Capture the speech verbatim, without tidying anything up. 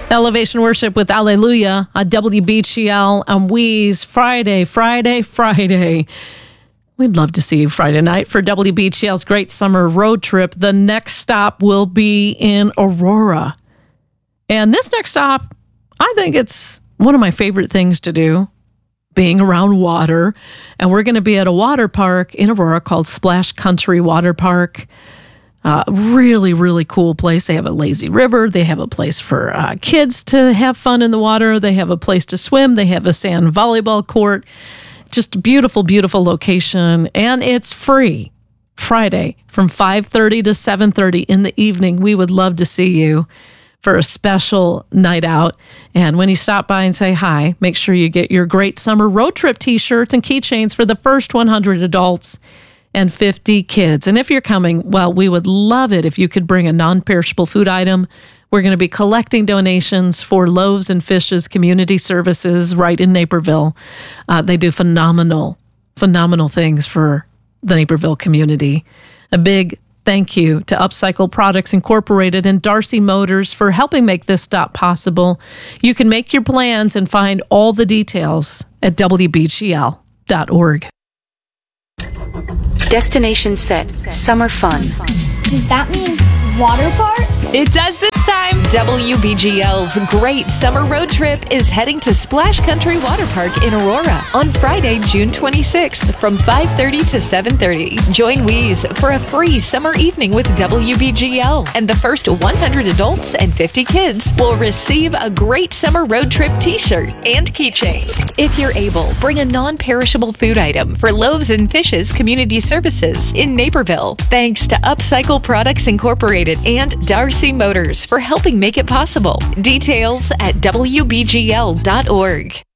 Elevation Worship with Alleluia on W B G L and Weeze Friday, Friday, Friday. We'd love to see you Friday night for W B G L's Great Summer Road Trip. The next stop will be in Aurora. And this next stop, I think it's one of my favorite things to do, being around water. And we're going to be at a water park in Aurora called Splash Country Water Park. Uh, really, really cool place. They have a lazy river. They have a place for uh, kids to have fun in the water. They have a place to swim. They have a sand volleyball court. Just a beautiful, beautiful location. And it's free. Friday from five thirty to seven thirty in the evening. We would love to see you for a special night out. And when you stop by and say hi, make sure you get your Great Summer Road Trip t-shirts and keychains for the first one hundred adults and fifty kids. And if you're coming, well, we would love it if you could bring a non-perishable food item. We're going to be collecting donations for Loaves and Fishes Community Services right in Naperville. Uh, they do phenomenal, phenomenal things for the Naperville community. A big thank you to Upcycle Products Incorporated and Darcy Motors for helping make this stop possible. You can make your plans and find all the details at W B G L dot org. Destination set. Summer fun. Does that mean water park? It does this time. W B G L's Great Summer Road Trip is heading to Splash Country Water Park in Aurora on Friday, June twenty-sixth from five thirty to seven thirty. Join Weeze for a free summer evening with W B G L, and the first one hundred adults and fifty kids will receive a Great Summer Road Trip t-shirt and keychain. If you're able, bring a non-perishable food item for Loaves and Fishes Community Services in Naperville. Thanks to Upcycle Products Incorporated and Darcy Motors for helping make it possible. Details at W B G L dot org.